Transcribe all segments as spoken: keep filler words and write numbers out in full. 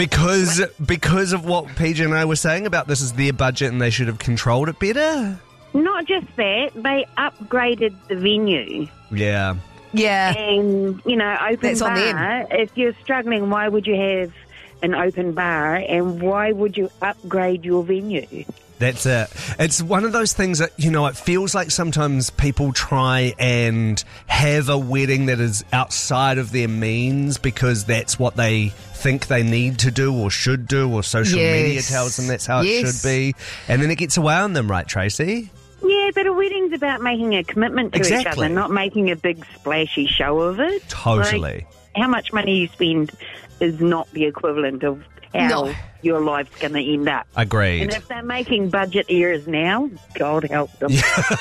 Because because of what P J and I were saying about this is their budget and they should have controlled it better? Not just that, they upgraded the venue. Yeah. Yeah. And, you know, open That's bar, on them. if you're struggling, why would you have an open bar and why would you upgrade your venue? That's it. It's one of those things that, you know, it feels like sometimes people try and have a wedding that is outside of their means because that's what they think they need to do or should do, or social Yes. media tells them that's how Yes. it should be. And then it gets away on them, right, Tracy? Yeah, but a wedding's about making a commitment to each Exactly. other, not making a big splashy show of it. Totally. Like, how much money you spend is not the equivalent of how No. your life's going to end up. Agreed. And if they're making budget errors now, God help them.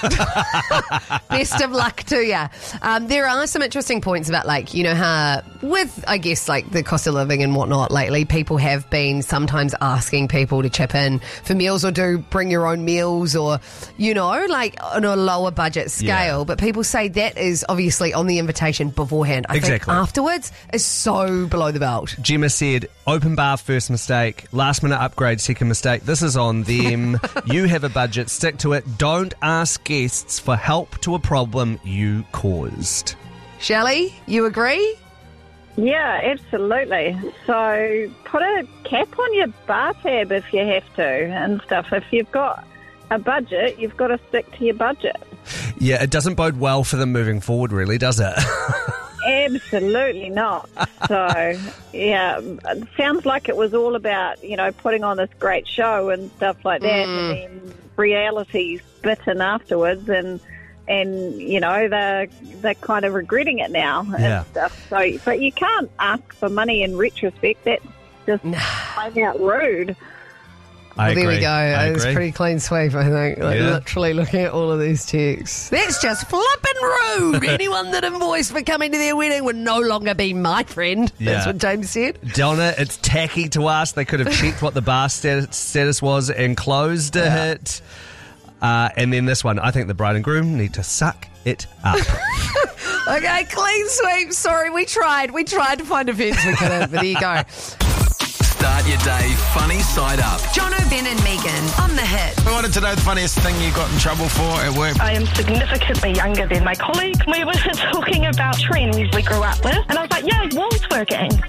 Best of luck to you. Um, there are some interesting points about, like, you know, how with, I guess, like the cost of living and whatnot lately, people have been sometimes asking people to chip in for meals or do bring your own meals or, you know, like on a lower budget scale. Yeah. But people say that is obviously on the invitation beforehand. I Exactly. think afterwards is so below the belt. Gemma said, open bar, first mistake. Last minute upgrade, second mistake. This is on them. You have a budget, stick to it. Don't ask guests for help to a problem you caused. Shelley, you agree? Yeah, absolutely. So put a cap on your bar tab if you have to and stuff. If you've got a budget, you've got to stick to your budget. Yeah, it doesn't bode well for them moving forward, really, does it? Absolutely not. So, yeah, it sounds like it was all about, you know, putting on this great show and stuff like that, and then reality's bitten afterwards, and and you know they're they're kind of regretting it now and Yeah. stuff. So, but you can't ask for money in retrospect. That's just plain out rude. I Well, there we agree. go. I It was agree. pretty clean sweep, I think. Like, Yeah. literally looking at all of these texts. That's just flippin' rude. Anyone that invoiced for coming to their wedding would no longer be my friend. Yeah. That's what James said. Donna, it's tacky to us. They could have checked what the bar status, status was and closed it. Uh, and then this one, I think the bride and groom need to suck it up. Okay, clean sweep. Sorry, we tried. We tried to find a fence. We couldn't, but there you go. Start your day funny side up. John O'Ben and Megan on The Hit. I wanted to know the funniest thing you got in trouble for at work. I am significantly younger than my colleague. We were talking about trends we grew up with, and I was like, yeah, walls working.